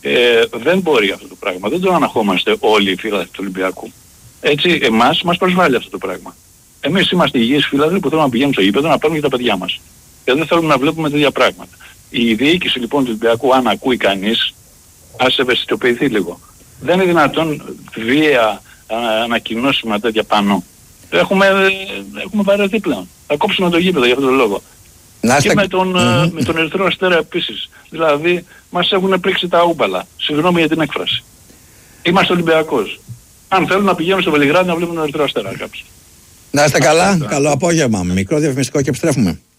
Δεν μπορεί αυτό το πράγμα. Δεν το αναχόμαστε όλοι οι φίλαθλοι του Ολυμπιακού. Έτσι, μας προσβάλλει αυτό το πράγμα. Εμείς είμαστε υγιείς φίλαθλοι που θέλουμε να πηγαίνουμε στο γήπεδο να πάρουμε και τα παιδιά μας. Και δεν θέλουμε να βλέπουμε τέτοια πράγματα. Η διοίκηση λοιπόν του Ολυμπιακού, αν ακούει κανείς, ας ευαισθητοποιηθεί λίγο. Δεν είναι δυνατόν βία ανακοινώσουμε τέτοια πάνω. Έχουμε βαρεθεί πλέον. Θα κόψουμε το γήπεδο για αυτόν τον λόγο. Και με τον Ερυθρό Αστέρα επίσης. Δηλαδή μας έχουν πρίξει τα ούμπαλα. Συγγνώμη για την έκφραση. Είμαστε Ολυμπιακός. Αν θέλουν να πηγαίνουν στο Βελιγράδι να βλέπουν τον Ερυθρό Αστέρα κάποιοι. Να είστε καλά. Καλό απόγευμα. Μικρό διαφημιστικό και επιστρέφουμε.